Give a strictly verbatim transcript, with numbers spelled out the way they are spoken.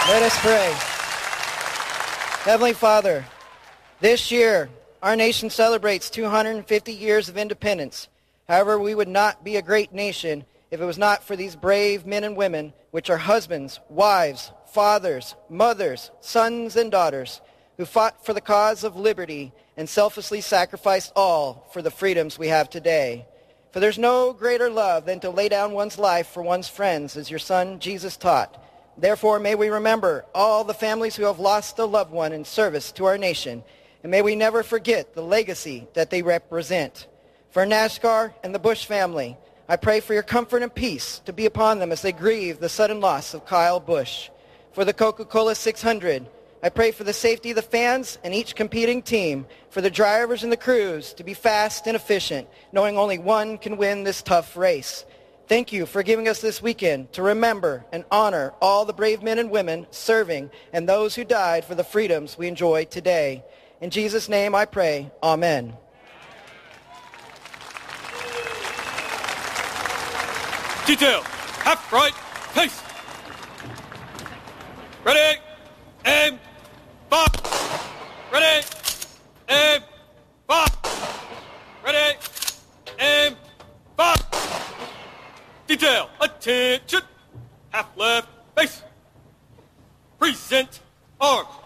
Let us pray. Heavenly Father, this year our nation celebrates two hundred fifty years of independence. However, we would not be a great nation if it was not for these brave men and women, which are husbands, wives, fathers, mothers, sons, and daughters, who fought for the cause of liberty and selflessly sacrificed all for the freedoms we have today. For there's no greater love than to lay down one's life for one's friends, as your Son Jesus taught. Therefore, may we remember all the families who have lost a loved one in service to our nation, and may we never forget the legacy that they represent. For NASCAR and the Bush family, I pray for your comfort and peace to be upon them as they grieve the sudden loss of Kyle Busch. For the Coca-Cola six hundred, I pray for the safety of the fans and each competing team, for the drivers and the crews to be fast and efficient, knowing only one can win this tough race. Thank you for giving us this weekend to remember and honor all the brave men and women serving and those who died for the freedoms we enjoy today. In Jesus' name I pray, amen. Detail, half right, pace. Ready, aim, fire. Ready, aim, fire. Ready, aim, fire. Detail, attention. Half left, base. Present, arm.